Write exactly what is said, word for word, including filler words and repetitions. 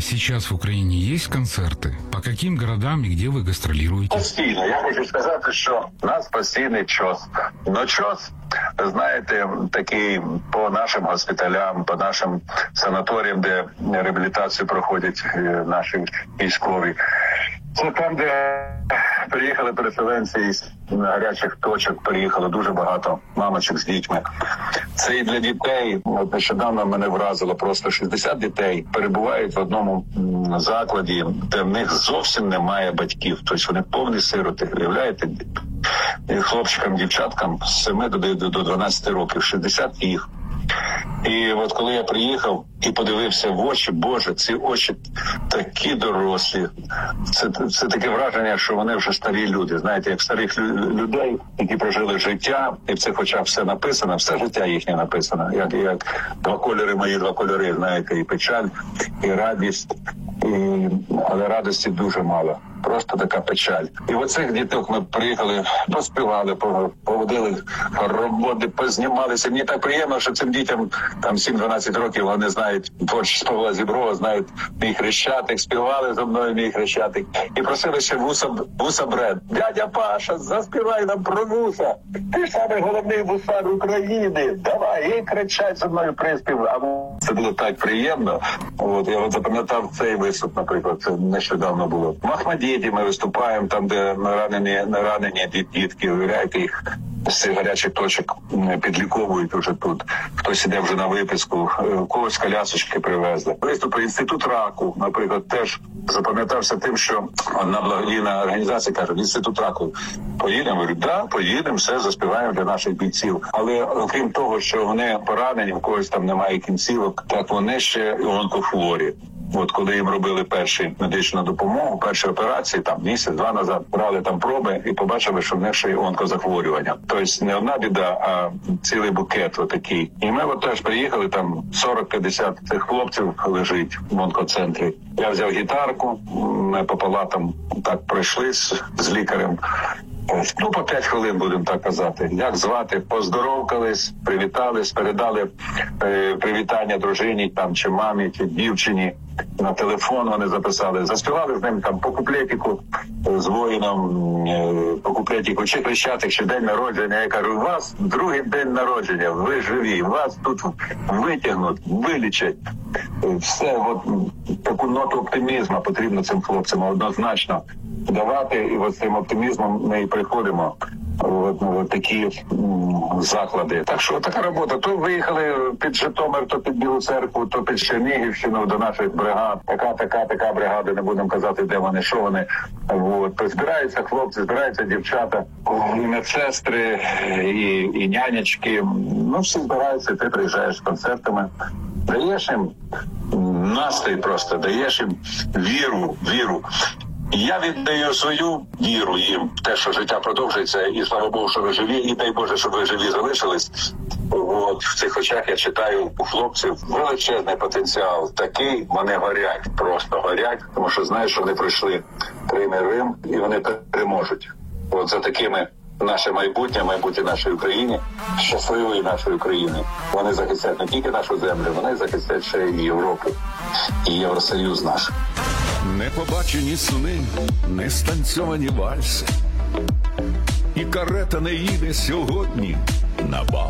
А сейчас в Украине есть концерты? По каким городам и где вы гастролируете? Постійно. Я хочу сказати, що у нас постійний час. Но час, знаєте, такий по нашим госпіталям, по нашим санаторіям, де реабілітацію проходять наші військові. Це там, де приїхали переселенці із гарячих точок, приїхало дуже багато мамочок з дітьми. Це і для дітей. От нещодавно мене вразило, просто шістдесят дітей перебувають в одному закладі, де в них зовсім немає батьків. Тобто вони повні сироти, уявляєте? І хлопчикам, дівчаткам з семи до дванадцяти років, шістдесят їх. І от коли я приїхав і подивився в очі, Боже, ці очі такі дорослі. Це, це таке враження, що вони вже старі люди. Знаєте, як старих людей, які прожили життя, і в цих очах все написано, все життя їхнє написано. Як, як два кольори мої, два кольори, знаєте, і печаль, і радість, і... але радості дуже мало. Просто така печаль. І оцих діток ми приїхали, поспівали, поводили роботи, познімалися. Мені так приємно, що цим дітям там сім-дванадцять років, вони знають творчість Павла Зіброва, знають мій Хрещатик, співали зі мною мій Хрещатик. І просили ще вуса, вуса Бред. Дядя Паша, заспівай нам про вуса. Ти ж самий головний вусар України. Давай, і кричать зі мною приспів. А це було так приємно. От, я от запам'ятав цей виступ, наприклад, це нещодавно було. В Ахмадіті ми виступаємо, там, де наранені, наранені дітки, уявляєте, їх з цих гарячих точок підліковують уже тут. Хтось іде вже на виписку, когось колясочки привезли. Виступи Інститут раку, наприклад, теж запам'ятався тим, що одна благодійна організація каже, Інститут раку, поїдемо? Говорю, да, поїдемо, все, заспіваємо для наших бійців. Але окрім того, що вони поранені, в когось там немає кінцівок, так вони ще і онкохворі. От коли їм робили першу медичну допомогу, перші операції, там місяць-два назад брали там проби і побачили, що в них ще й онкозахворювання. Тобто не одна біда, а цілий букет отакий. І ми от теж приїхали, там сорок-п'ятдесят цих хлопців лежить в онкоцентрі. Я взяв гітарку, ми по палатам так пройшли з, з лікарем. Ну, по п'ять хвилин, будемо так казати. Як звати? Поздоровкались, привітались, передали е, привітання дружині, там, чи мамі, чи дівчині. На телефон вони записали. Заспівали з ним там по куплетику з воїном, е, по куплетику, чи Хрещатик, чи день народження. Я кажу, у вас другий день народження, ви живі, вас тут витягнуть, вилічать. Все, от таку ноту оптимізму потрібно цим хлопцям однозначно давати, і от з цим оптимізмом ми і приходимо в, в такі м, заклади. Так що така робота. То виїхали під Житомир, то під Білу Церкву, то під Чернігівщину до наших бригад. Така, така, така бригада, не будемо казати, де вони, що вони. От. Збираються хлопці, збираються дівчата, і медсестри, і, і нянечки. Ну, всі збираються, ти приїжджаєш з концертами. Даєш їм настрій просто, даєш їм віру, віру. Я віддаю свою віру їм в те, що життя продовжується, і слава Богу, що ви живі, і дай Боже, щоб ви живі залишились. От, в цих очах я читаю у хлопців величезний потенціал. Такий, вони горять, просто горять, тому що знають, що вони пройшли трійний Рим, і вони переможуть. От за такими наше майбутнє, майбутнє нашої України, щасливої нашої України. Вони захистять не тільки нашу землю, вони захистять ще і Європу, і Євросоюз наш. Не побачені сни, не станцьовані вальси, і карета не їде сьогодні на бал.